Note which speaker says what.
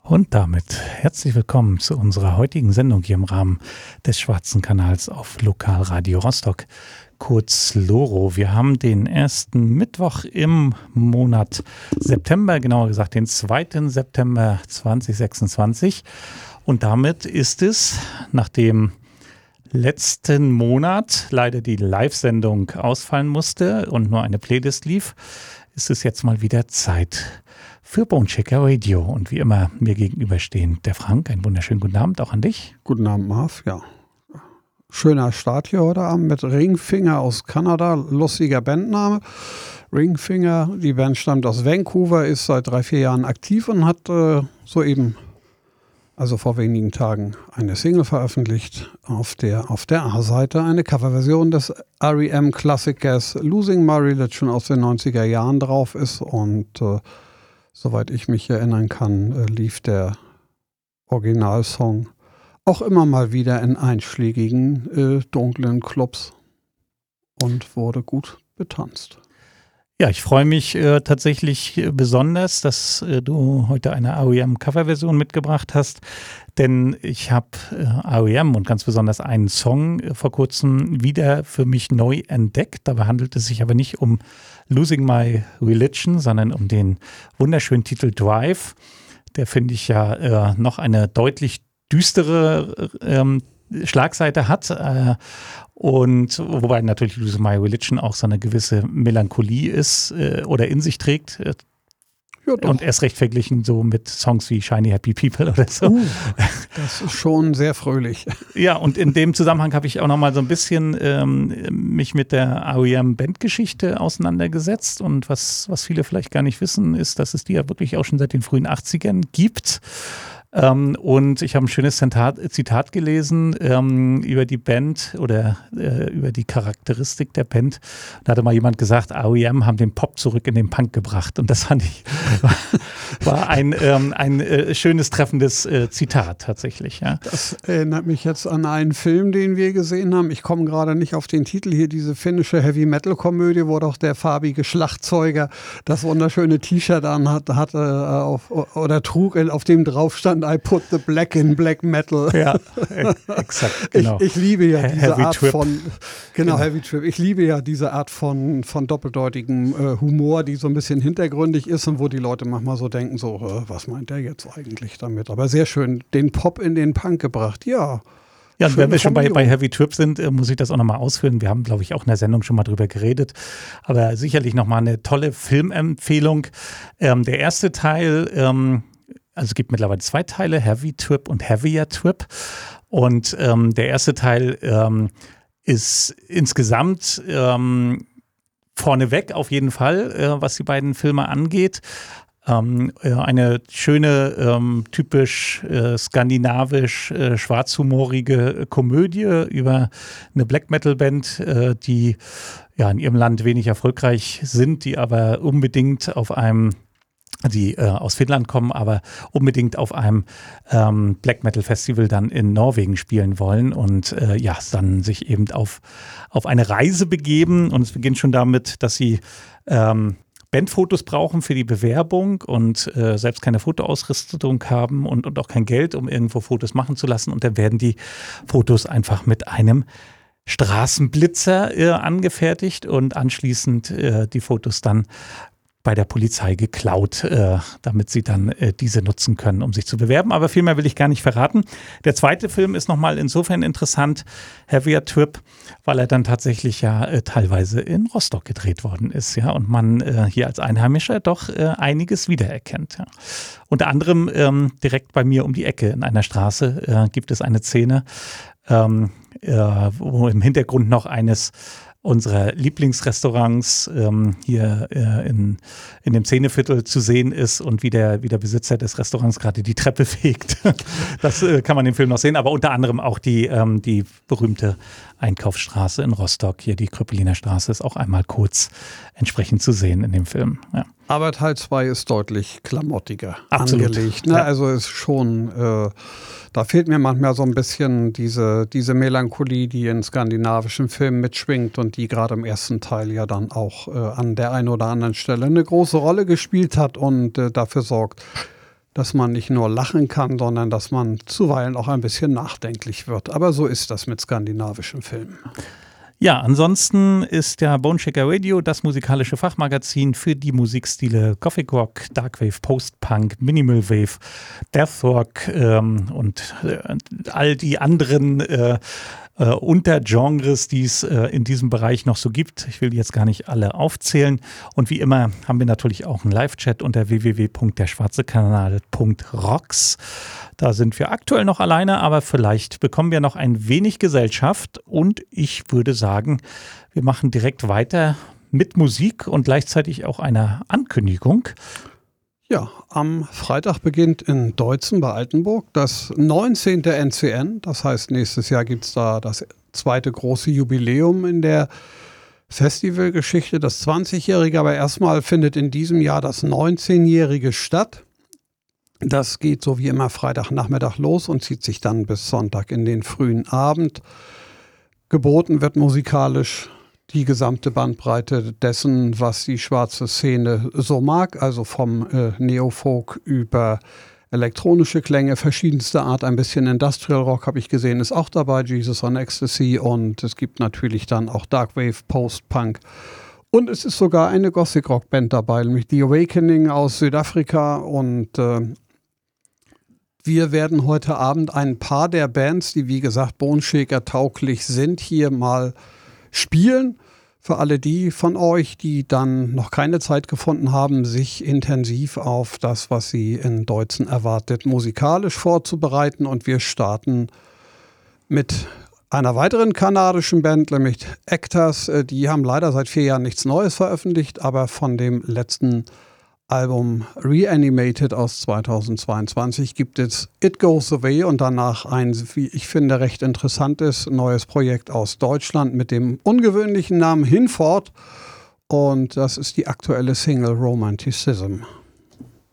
Speaker 1: Und damit herzlich willkommen zu unserer heutigen Sendung hier im Rahmen des Schwarzen Kanals auf Lokalradio Rostock, kurz LoRo. Wir haben den ersten Mittwoch im Monat September, genauer gesagt den 2. September 2026. Und damit ist es nach dem letzten Monat leider die Live-Sendung ausfallen musste und nur eine Playlist lief, ist es jetzt mal wieder Zeit für Bonechecker Radio. Und wie immer mir gegenüberstehen der Frank. Einen wunderschönen guten Abend auch an dich.
Speaker 2: Guten Abend, Marv. Ja, schöner Start hier heute Abend mit Ringfinger aus Kanada. Lustiger Bandname. Ringfinger, die Band stammt aus Vancouver, ist seit 3-4 Jahren aktiv und hat soeben, also vor wenigen Tagen, eine Single veröffentlicht. Auf der A-Seite eine Coverversion des R.E.M.-Klassikers Losing My Religion aus den 90er Jahren drauf ist. Und soweit ich mich erinnern kann, lief der Originalsong auch immer mal wieder in einschlägigen, dunklen Clubs und wurde gut betanzt.
Speaker 1: Ja, ich freue mich tatsächlich besonders, dass du heute eine R.E.M.-Coverversion mitgebracht hast, denn ich habe R.E.M. und ganz besonders einen Song vor kurzem wieder für mich neu entdeckt. Dabei handelt es sich aber nicht um Losing My Religion, sondern um den wunderschönen Titel Drive. Der finde ich ja noch eine deutlich düstere Schlagseite hat und wobei natürlich Losing My Religion auch so eine gewisse Melancholie ist oder in sich trägt. Ja, und erst recht verglichen so mit Songs wie Shiny Happy People oder so.
Speaker 2: Das ist schon sehr fröhlich.
Speaker 1: Ja, und in dem Zusammenhang habe ich auch noch mal so ein bisschen mich mit der R.E.M. Bandgeschichte auseinandergesetzt. Und was viele vielleicht gar nicht wissen, ist, dass es die ja wirklich auch schon seit den frühen 80ern gibt. Und ich habe ein schönes Zitat gelesen über die Band oder über die Charakteristik der Band. Da hatte mal jemand gesagt, R.E.M. haben den Pop zurück in den Punk gebracht. Und das fand ich, war ein schönes, treffendes Zitat tatsächlich. Ja.
Speaker 2: Das erinnert mich jetzt an einen Film, den wir gesehen haben. Ich komme gerade nicht auf den Titel hier, diese finnische Heavy-Metal-Komödie, wo doch der farbige Schlagzeuger das wunderschöne T-Shirt hatte oder trug, auf dem drauf stand, I put the black in black metal.
Speaker 1: Ja, exakt, genau.
Speaker 2: Ich liebe ja diese
Speaker 1: Heavy
Speaker 2: Art
Speaker 1: Trip.
Speaker 2: von, genau, Heavy Trip. Ich liebe ja diese Art von doppeldeutigem Humor, die so ein bisschen hintergründig ist und wo die Leute manchmal so denken, so, was meint der jetzt eigentlich damit? Aber sehr schön, den Pop in den Punk gebracht, ja.
Speaker 1: Ja, und wenn wir schon bei Heavy Trip sind, muss ich das auch nochmal ausführen. Wir haben, glaube ich, auch in der Sendung schon mal drüber geredet. Aber sicherlich nochmal eine tolle Filmempfehlung. Der erste Teil, also es gibt mittlerweile 2 Teile, Heavy Trip und Heavier Trip. Und der erste Teil ist insgesamt vorneweg auf jeden Fall, was die beiden Filme angeht. Eine schöne, typisch skandinavisch, schwarzhumorige Komödie über eine Black-Metal-Band, die ja in ihrem Land wenig erfolgreich sind, die aber unbedingt die aus Finnland kommen, aber unbedingt auf einem Black Metal Festival dann in Norwegen spielen wollen und dann sich eben auf eine Reise begeben. Und es beginnt schon damit, dass sie Bandfotos brauchen für die Bewerbung und selbst keine Fotoausrüstung haben und auch kein Geld, um irgendwo Fotos machen zu lassen. Und dann werden die Fotos einfach mit einem Straßenblitzer angefertigt und anschließend die Fotos dann bei der Polizei geklaut, damit sie dann diese nutzen können, um sich zu bewerben. Aber viel mehr will ich gar nicht verraten. Der zweite Film ist nochmal insofern interessant, Heavier Trip, weil er dann tatsächlich ja teilweise in Rostock gedreht worden ist, ja, und man hier als Einheimischer doch einiges wiedererkennt. Ja. Unter anderem direkt bei mir um die Ecke in einer Straße gibt es eine Szene, wo im Hintergrund noch eines unserer Lieblingsrestaurants hier in dem Szeneviertel zu sehen ist und wie der Besitzer des Restaurants gerade die Treppe fegt. Das kann man im Film noch sehen, aber unter anderem auch die berühmte Einkaufsstraße in Rostock, hier die Kröpeliner Straße, ist auch einmal kurz entsprechend zu sehen in dem Film. Ja.
Speaker 2: Aber Teil 2 ist deutlich klamottiger
Speaker 1: Absolut.
Speaker 2: Angelegt. Ne? Ja. Also ist schon, da fehlt mir manchmal so ein bisschen diese Melancholie, die in skandinavischen Filmen mitschwingt und die gerade im ersten Teil ja dann auch an der einen oder anderen Stelle eine große Rolle gespielt hat und dafür sorgt, dass man nicht nur lachen kann, sondern dass man zuweilen auch ein bisschen nachdenklich wird. Aber so ist das mit skandinavischen Filmen.
Speaker 1: Ja, ansonsten ist ja Boneshaker Radio das musikalische Fachmagazin für die Musikstile Gothic Rock, Darkwave, Post-Punk, Minimal Wave, Deathrock und all die anderen Untergenres, die es in diesem Bereich noch so gibt. Ich will jetzt gar nicht alle aufzählen. Und wie immer haben wir natürlich auch einen Live-Chat unter www.derschwarzekanal.rocks. Da sind wir aktuell noch alleine, aber vielleicht bekommen wir noch ein wenig Gesellschaft. Und ich würde sagen, wir machen direkt weiter mit Musik und gleichzeitig auch einer Ankündigung.
Speaker 2: Ja, am Freitag beginnt in Deutzen bei Altenburg das 19. NCN. Das heißt, nächstes Jahr gibt es da das zweite große Jubiläum in der Festivalgeschichte, das 20-Jährige. Aber erstmal findet in diesem Jahr das 19-Jährige statt. Das geht so wie immer Freitagnachmittag los und zieht sich dann bis Sonntag in den frühen Abend. Geboten wird musikalisch die gesamte Bandbreite dessen, was die schwarze Szene so mag, also vom Neofolk über elektronische Klänge verschiedenster Art, ein bisschen Industrial Rock habe ich gesehen, ist auch dabei, Jesus on Ecstasy, und es gibt natürlich dann auch Darkwave, Post-Punk und es ist sogar eine Gothic Rock Band dabei, nämlich The Awakening aus Südafrika, und wir werden heute Abend ein paar der Bands, die wie gesagt Boneshaker tauglich sind, hier mal spielen. Für alle die von euch, die dann noch keine Zeit gefunden haben, sich intensiv auf das, was sie in Deutzen erwartet, musikalisch vorzubereiten. Und wir starten mit einer weiteren kanadischen Band, nämlich Actors. Die haben leider seit 4 Jahren nichts Neues veröffentlicht, aber von dem letzten Album Reanimated aus 2022 gibt es It Goes Away und danach ein, wie ich finde, recht interessantes neues Projekt aus Deutschland mit dem ungewöhnlichen Namen Hinfort, und das ist die aktuelle Single Romanticism.